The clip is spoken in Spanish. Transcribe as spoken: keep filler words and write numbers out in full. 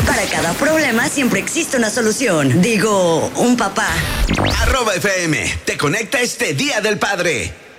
Para cada problema siempre existe una solución. Digo, un papá. Arroba F M te conecta este Día del Padre.